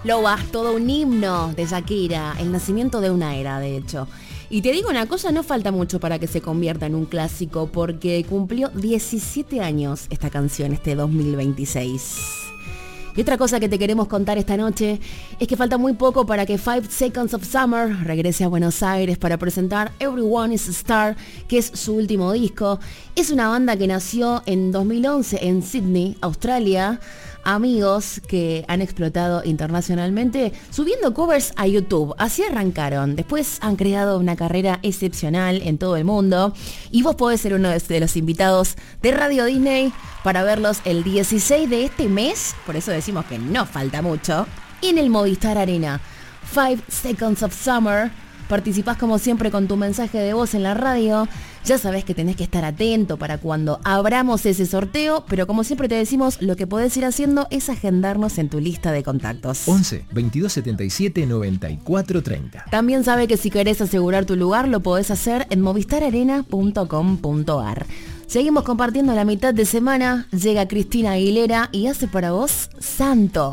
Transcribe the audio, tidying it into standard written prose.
Loba, todo un himno de Shakira, el nacimiento de una era, de hecho. Y te digo una cosa, no falta mucho para que se convierta en un clásico, porque cumplió 17 años esta canción, este 2026. Y otra cosa que te queremos contar esta noche es que falta muy poco para que 5 Seconds of Summer regrese a Buenos Aires para presentar Everyone is a Star, que es su último disco. Es una banda que nació en 2011 en Sydney, Australia. Amigos que han explotado internacionalmente subiendo covers a YouTube. Así arrancaron. Después han creado una carrera excepcional en todo el mundo. Y vos podés ser uno de los invitados de Radio Disney para verlos el 16 de este mes. Por eso decimos que no falta mucho. En el Movistar Arena. 5 Seconds of Summer. Participás como siempre con tu mensaje de voz en la radio. Ya sabés que tenés que estar atento para cuando abramos ese sorteo, pero como siempre te decimos, lo que podés ir haciendo es agendarnos en tu lista de contactos. 11 22 77 94 30. También sabe que si querés asegurar tu lugar, lo podés hacer en movistararena.com.ar. Seguimos compartiendo la mitad de semana. Llega Cristina Aguilera y hace para vos Santo.